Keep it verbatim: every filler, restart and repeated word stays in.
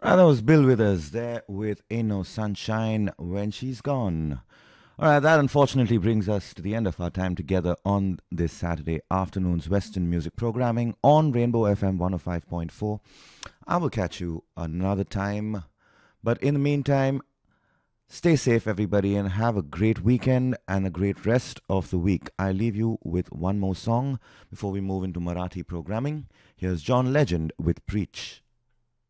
Ah, that was Bill Withers there with Ain't No Sunshine When She's Gone. All right, that unfortunately brings us to the end of our time together on this Saturday afternoon's Western music programming on Rainbow F M one oh five point four. I will catch you another time. But in the meantime, stay safe, everybody, and have a great weekend and a great rest of the week. I leave you with one more song before we move into Marathi programming. Here's John Legend with Preach.